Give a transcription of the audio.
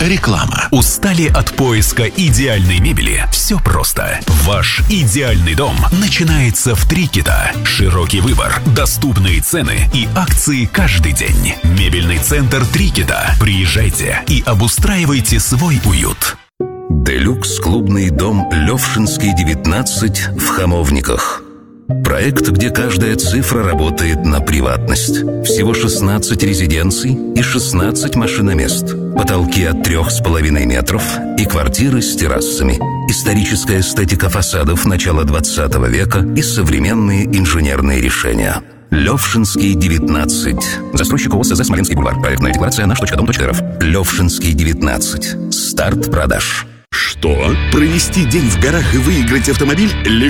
Реклама. Устали от поиска идеальной мебели? Все просто. Ваш идеальный дом начинается в Трикита. Широкий выбор, доступные цены и акции каждый день. Мебельный центр Трикита. Приезжайте и обустраивайте свой уют. Делюкс клубный дом Левшинский, 19 в Хамовниках. Проект, где каждая цифра работает на приватность. Всего 16 резиденций и 16 машиномест. Потолки от 3,5 метров и квартиры с террасами. Историческая эстетика фасадов начала 20 века и современные инженерные решения. Левшинский, 19. Застройщик ООО СЗ «Смоленский бульвар». Проектная декларация наш.дом.рф. Левшинский, 19. Старт продаж. Что? Провести день в горах и выиграть автомобиль?